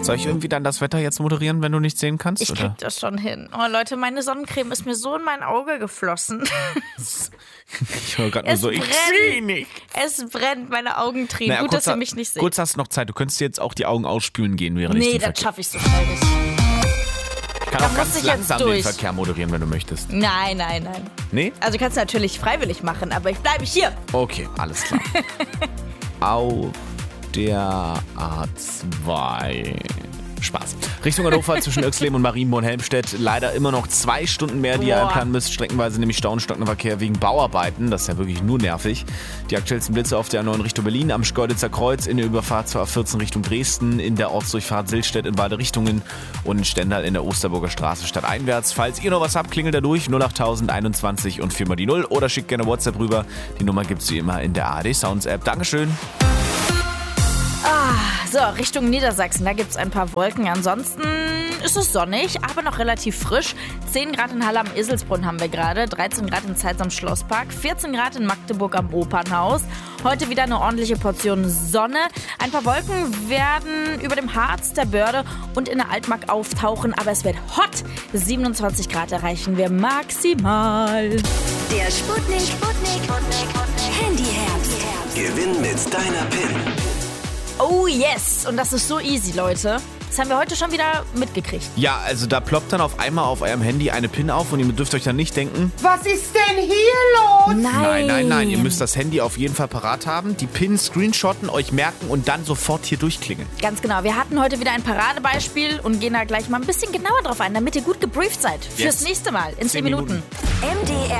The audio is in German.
Soll ich irgendwie dann das Wetter jetzt moderieren, wenn du nicht sehen kannst? Ich krieg das schon hin. Oh Leute, meine Sonnencreme ist mir so in mein Auge geflossen. Ich höre gerade nur so, ich sehe nicht. Es brennt, meine Augen tränen. Naja, Gut, dass ihr mich nicht seht. Kurz hast du noch Zeit. Du könntest jetzt auch die Augen ausspülen gehen, während ich Nee, den das Verkehr... schaffe ich so schnell nicht. Ich kann da auch muss ganz ich jetzt langsam den durch. Verkehr moderieren, wenn du möchtest. Nein. Nee? Also kannst du natürlich freiwillig machen, aber ich bleibe hier. Okay, alles klar. Auf der A2. Spaß. Richtung Hannover zwischen Oechsleben und Marienborn-Helmstedt. Leider immer noch 2 Stunden mehr, die ihr einplanen müsst. Streckenweise nämlich Stau und stockender Verkehr wegen Bauarbeiten. Das ist ja wirklich nur nervig. Die aktuellsten Blitze auf der A9 Richtung Berlin, am Schkeuditzer Kreuz, in der Überfahrt zur A14 Richtung Dresden, in der Ortsdurchfahrt Sillstedt in beide Richtungen und in Stendal in der Osterburger Straße stadteinwärts. Falls ihr noch was habt, klingelt da durch 08021 und 4 mal die 0 oder schickt gerne WhatsApp rüber. Die Nummer gibt's wie immer in der ARD Sounds App. Dankeschön. So, Richtung Niedersachsen, da gibt es ein paar Wolken. Ansonsten ist es sonnig, aber noch relativ frisch. 10 Grad in Halle am Eselsbrunn haben wir gerade, 13 Grad in Zeitz am Schlosspark, 14 Grad in Magdeburg am Opernhaus. Heute wieder eine ordentliche Portion Sonne. Ein paar Wolken werden über dem Harz, der Börde und in der Altmark auftauchen, aber es wird hot. 27 Grad erreichen wir maximal. Der Sputnik Handy-Herbst. Gewinn mit deiner PIN. Oh yes, und das ist so easy, Leute. Das haben wir heute schon wieder mitgekriegt. Ja, also da ploppt dann auf einmal auf eurem Handy eine PIN auf und ihr dürft euch dann nicht denken, Was ist denn hier los? nein, ihr müsst das Handy auf jeden Fall parat haben, die PIN screenshotten, euch merken und dann sofort hier durchklingeln. Ganz genau. Wir hatten heute wieder ein Paradebeispiel und gehen da gleich mal ein bisschen genauer drauf ein, damit ihr gut gebrieft seid. Fürs nächste Mal in 10 Minuten. MDR